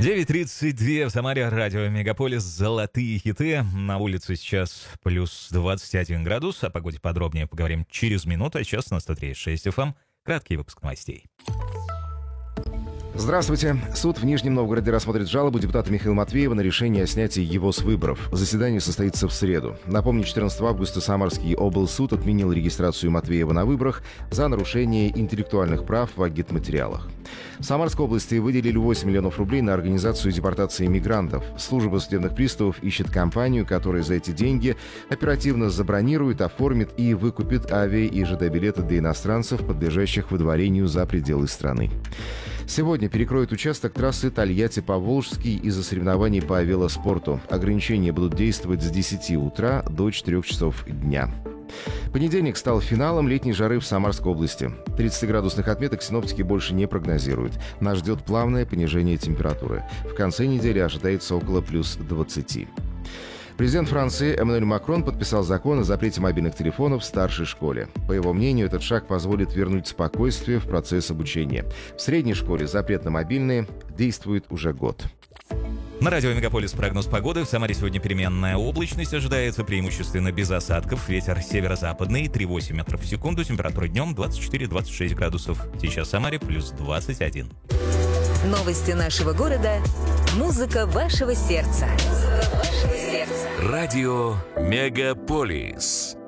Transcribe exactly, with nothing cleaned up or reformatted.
девять тридцать два в Самаре, радио Мегаполис, золотые хиты. На улице сейчас плюс двадцать один градус. О погоде подробнее поговорим через минуту. А сейчас на сто три и шесть эф эм краткий выпуск новостей. Здравствуйте. Суд в Нижнем Новгороде рассмотрит жалобу депутата Михаила Матвеева на решение о снятии его с выборов. Заседание состоится в среду. Напомню, четырнадцатого августа Самарский облсуд отменил регистрацию Матвеева на выборах за нарушение интеллектуальных прав в агитматериалах. В Самарской области выделили восемь миллионов рублей на организацию депортации мигрантов. Служба судебных приставов ищет компанию, которая за эти деньги оперативно забронирует, оформит и выкупит авиа- и ЖД-билеты для иностранцев, подлежащих выдворению за пределы страны. Сегодня перекроют участок трассы Тольятти-Поволжский из-за соревнований по велоспорту. Ограничения будут действовать с десяти утра до четырёх часов дня. Понедельник стал финалом летней жары в Самарской области. тридцатиградусных отметок синоптики больше не прогнозируют. Нас ждет плавное понижение температуры. В конце недели ожидается около плюс двадцати. Президент Франции Эммануэль Макрон подписал закон о запрете мобильных телефонов в старшей школе. По его мнению, этот шаг позволит вернуть спокойствие в процесс обучения. В средней школе запрет на мобильные действует уже год. На радио Мегаполис прогноз погоды. В Самаре сегодня переменная облачность ожидается, преимущественно без осадков. Ветер северо-западный, три целых восемь метров в секунду. Температура днем двадцать четыре - двадцать шесть градусов. Сейчас в Самаре плюс двадцать один. Новости нашего города. Музыка вашего сердца. Музыка вашего сердца. Радио Мегаполис.